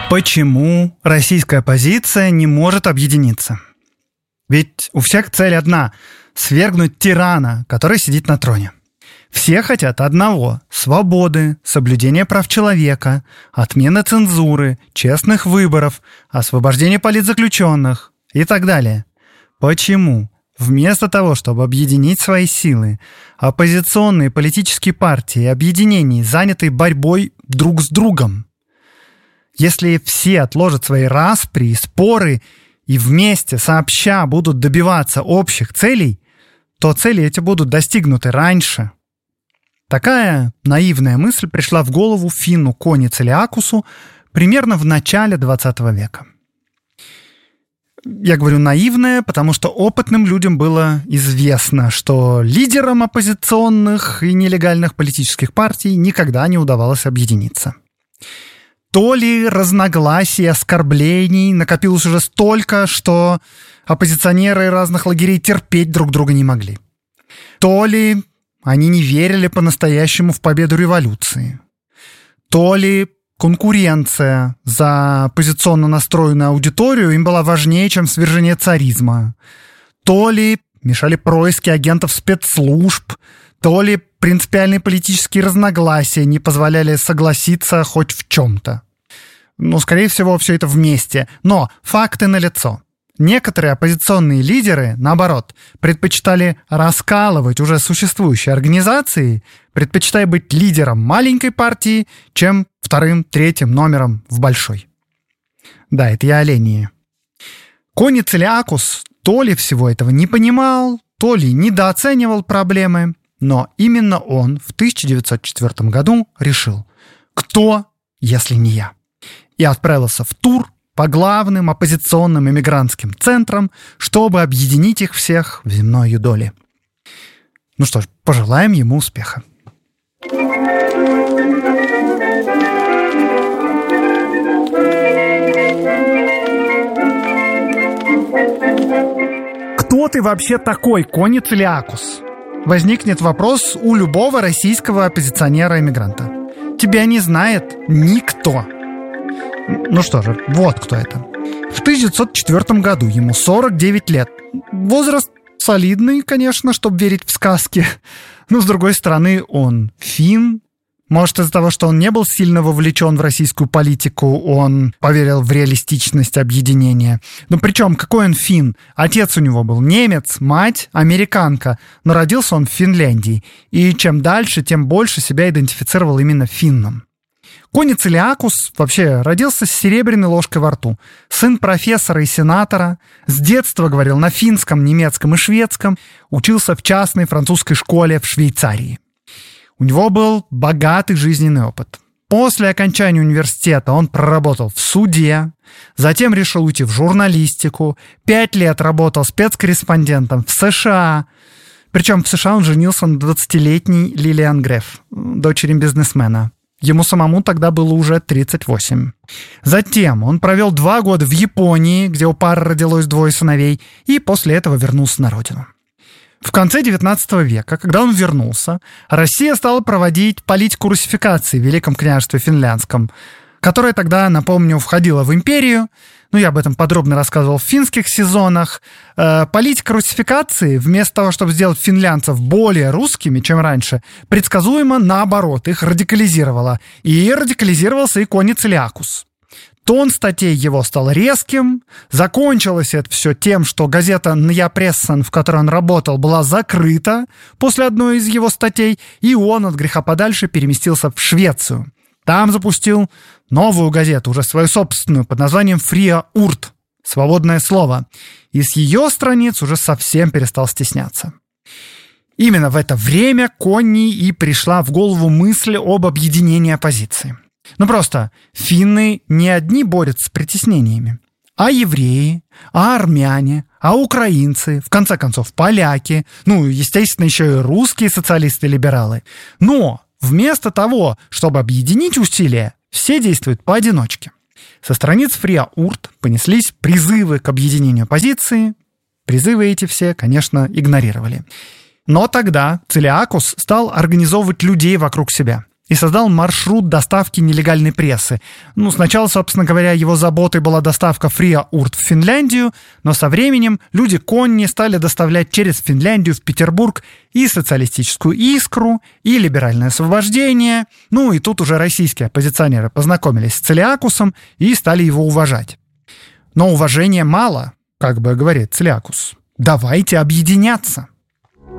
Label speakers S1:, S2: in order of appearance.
S1: Почему российская оппозиция не может объединиться? Ведь у всех цель одна – свергнуть тирана, который сидит на троне. Все хотят одного – свободы, соблюдения прав человека, отмены цензуры, честных выборов, освобождения политзаключенных и так далее. Почему? Вместо того, чтобы объединить свои силы, оппозиционные политические партии и объединения заняты борьбой друг с другом. Если все отложат свои распри и споры и вместе, сообща, будут добиваться общих целей, то цели эти будут достигнуты раньше. Такая наивная мысль пришла в голову финну Кони Целиакусу примерно в начале 20 века. Я говорю наивная, потому что опытным людям было известно, что лидерам оппозиционных и нелегальных политических партий никогда не удавалось объединиться. То ли разногласий и оскорблений накопилось уже столько, что оппозиционеры разных лагерей терпеть друг друга не могли. То ли они не верили по-настоящему в победу революции. То ли конкуренция за оппозиционно настроенную аудиторию им была важнее, чем свержение царизма. То ли мешали происки агентов спецслужб, то ли принципиальные политические разногласия не позволяли согласиться хоть в чем-то. Скорее всего, все это вместе. Но факты налицо. Некоторые оппозиционные лидеры, наоборот, предпочитали раскалывать уже существующие организации, предпочитая быть лидером маленькой партии, чем вторым, третьим номером в большой. Да, это я о Лении. Кони Целиакус то ли всего этого не понимал, то ли недооценивал проблемы, но именно он в 1904 году решил: кто, если не я? И отправился в тур по главным оппозиционным эмигрантским центрам, чтобы объединить их всех в земной юдоле. Ну что ж, пожелаем ему успеха. Кто ты вообще такой, Кони Целиакус? Возникнет вопрос у любого российского оппозиционера-эмигранта. Тебя не знает никто. Ну что же, вот кто это. В 1904 году ему 49 лет. Возраст солидный, конечно, чтобы верить в сказки. Но, с другой стороны, он финн. Может, из-за того, что он не был сильно вовлечен в российскую политику, он поверил в реалистичность объединения. Причем, какой он финн? Отец у него был немец, мать американка, но родился он в Финляндии. И чем дальше, тем больше себя идентифицировал именно финном. Кони Целиакус вообще родился с серебряной ложкой во рту. Сын профессора и сенатора, с детства говорил на финском, немецком и шведском, учился в частной французской школе в Швейцарии. У него был богатый жизненный опыт. После окончания университета он проработал в суде, затем решил уйти в журналистику, 5 лет работал спецкорреспондентом в США. Причем в США он женился на 20-летней Лилиан Греф, дочери бизнесмена. Ему самому тогда было уже 38. Затем он провел 2 года в Японии, где у пары родилось 2 сыновей, и после этого вернулся на родину. В конце XIX века, когда он вернулся, Россия стала проводить политику руссификации в Великом княжестве Финляндском, которая тогда, напомню, входила в империю. Я об этом подробно рассказывал в финских сезонах. Политика руссификации, вместо того, чтобы сделать финлянцев более русскими, чем раньше, предсказуемо наоборот, их радикализировала. И радикализировался и Кони Целиакус. Тон статей его стал резким. Закончилось это все тем, что газета «Nya Pressen», в которой он работал, была закрыта после одной из его статей, и он от греха подальше переместился в Швецию. Там запустил новую газету, уже свою собственную, под названием «Fria Ord» — «Свободное слово». И с ее страниц уже совсем перестал стесняться. Именно в это время Кони и пришла в голову мысль об объединении оппозиции. Просто финны не одни борются с притеснениями, а евреи, а армяне, а украинцы, в конце концов, поляки, естественно, еще и русские социалисты-либералы. Но вместо того, чтобы объединить усилия, все действуют поодиночке. Со страниц Fria Ord понеслись призывы к объединению оппозиции. Призывы эти все, конечно, игнорировали. Но тогда Целиакус стал организовывать людей вокруг себя. и создал маршрут доставки нелегальной прессы. Сначала, собственно говоря, его заботой была доставка Фриа Урт в Финляндию, но со временем люди Конни стали доставлять через Финляндию в Петербург и социалистическую «Искру», и либеральное освобождение. И тут уже российские оппозиционеры познакомились с Целиакусом и стали его уважать. Но уважения мало, как бы говорит Целиакус. Давайте объединяться.